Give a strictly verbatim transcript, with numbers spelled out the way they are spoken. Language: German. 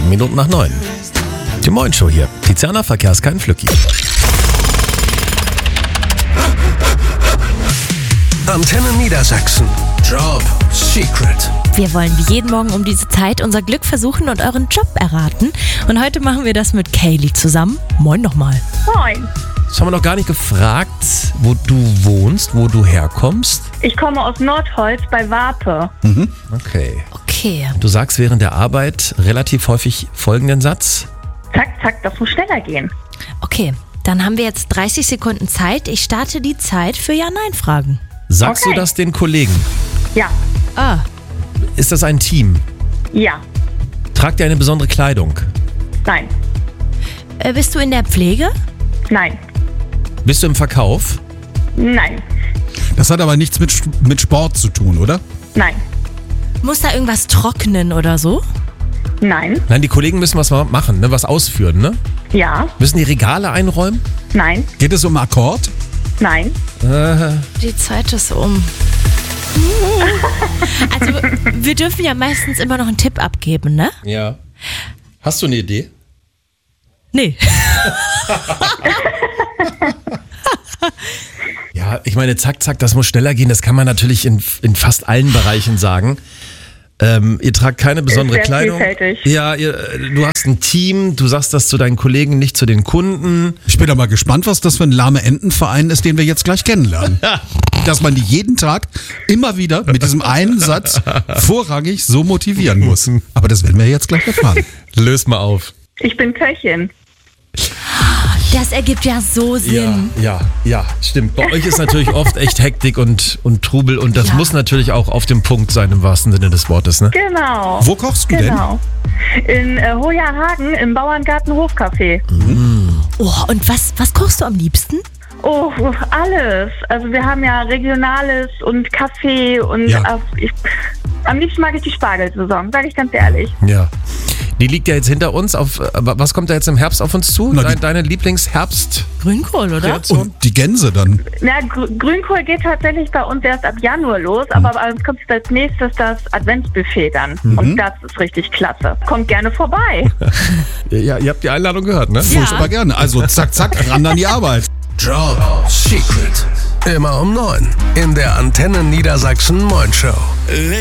Sieben Minuten nach neun. Die Moin Show hier. Tiziana Verkehrskein Flücki. Antenne Niedersachsen. Job Secret. Wir wollen wie jeden Morgen um diese Zeit unser Glück versuchen und euren Job erraten. Und heute machen wir das mit Kaylee zusammen. Moin nochmal. Moin. Das haben wir noch gar nicht gefragt, wo du wohnst, wo du herkommst. Ich komme aus Nordholz bei Warpe. Mhm. Okay. Okay. Du sagst während der Arbeit relativ häufig folgenden Satz. Zack, zack, das muss schneller gehen. Okay, dann haben wir jetzt dreißig Sekunden Zeit. Ich starte die Zeit für Ja-Nein-Fragen. Sagst Okay. du das den Kollegen? Ja, Ah, Ist das ein Team? ja, Tragt ihr eine besondere Kleidung? nein, äh, bist du in der Pflege? nein, Bist du im Verkauf? nein, Das hat aber nichts mit, mit Sport zu tun, oder? nein, Muss da irgendwas trocknen oder so? nein, Nein, die Kollegen müssen was machen, ne? Was ausführen, ne? ja, Müssen die Regale einräumen? nein, Geht es um Akkord? nein, Die Zeit ist um. Also, wir dürfen ja meistens immer noch einen Tipp abgeben, ne? Ja. Hast du eine Idee? Nee. Ja, ich meine, zack, zack, das muss schneller gehen. Das kann man natürlich in, in fast allen Bereichen sagen. Ähm, ihr tragt keine besondere sehr Kleidung. vielfältig. Ja, ihr, du hast ein Team, du sagst das zu deinen Kollegen, nicht zu den Kunden. Ich bin aber gespannt, was das für ein Lahme-Enten-Verein ist, den wir jetzt gleich kennenlernen. Dass man die jeden Tag immer wieder mit diesem einen Satz vorrangig so motivieren muss. Aber das werden wir jetzt gleich erfahren. Löst mal auf. ich bin Köchin. Das ergibt ja so Sinn. Ja, ja, stimmt. Bei euch ist natürlich oft echt Hektik und, und Trubel und das Ja. muss natürlich auch auf dem Punkt sein, im wahrsten Sinne des Wortes, ne? Genau. Wo kochst du Genau. In äh, Hojerhagen im Bauerngarten Hofcafé. Oh, und was, was kochst du am liebsten? Oh, alles. Also wir haben ja Regionales und Kaffee und Ja. äh, ich, am liebsten mag ich die Spargelsaison, sage ich ganz ehrlich. Ja. Die liegt ja jetzt hinter uns. Auf, aber was kommt da jetzt im Herbst auf uns zu? Na, die- Deine, deine Lieblingsherbst? Grünkohl, oder? denn? Und die Gänse dann. Na, Gr Grünkohl geht tatsächlich bei uns erst ab Januar los, aber bei uns kommt als nächstes das Adventsbuffet dann. Und das ist richtig klasse. Kommt gerne vorbei. Ja, ihr habt die Einladung gehört, ne? Ja. Furchtbar gerne. Also zack, zack, ran an die Arbeit. Job Secret. Immer um neun in der Antenne Niedersachsen Moin Show.